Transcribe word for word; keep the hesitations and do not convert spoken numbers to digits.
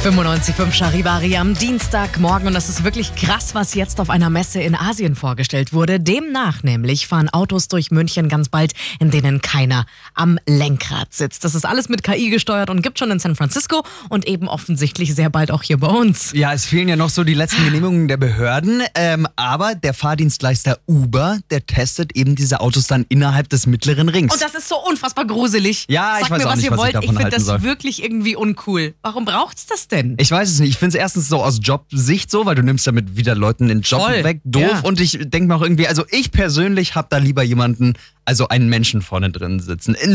fünfundneunzig Komma fünf Charivari am Dienstagmorgen und das ist wirklich krass, was jetzt auf einer Messe in Asien vorgestellt wurde. Demnach nämlich fahren Autos durch München ganz bald, in denen keiner am Lenkrad sitzt. Das ist alles mit K I gesteuert und gibt schon in San Francisco und eben offensichtlich sehr bald auch hier bei uns. Ja, es fehlen ja noch so die letzten Genehmigungen der Behörden, ähm, aber der Fahrdienstleister Uber, der testet eben diese Autos dann innerhalb des mittleren Rings. Und das ist so unfassbar gruselig. Ja, ich Sagt weiß mir, auch was nicht, ihr was ich wollt. davon Ich finde halten das soll. wirklich irgendwie uncool. Warum braucht's das denn? Ich weiß es nicht. Ich finde es erstens so aus Jobsicht so, weil du nimmst damit wieder Leuten den Job Voll, weg. Doof. ja. Und ich denke mir auch irgendwie, also ich persönlich habe da lieber jemanden, also einen Menschen vorne drin sitzen.